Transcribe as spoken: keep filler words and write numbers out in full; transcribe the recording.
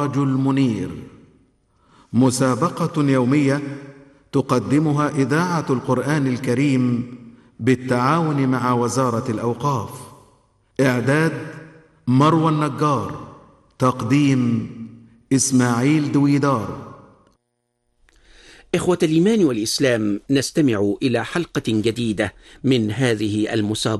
المنير، مسابقة يومية تقدمها إذاعة القرآن الكريم بالتعاون مع وزارة الأوقاف. إعداد مروى النجار، تقديم إسماعيل دويدار. إخوة الإيمان والإسلام، نستمع إلى حلقة جديدة من هذه المسابقة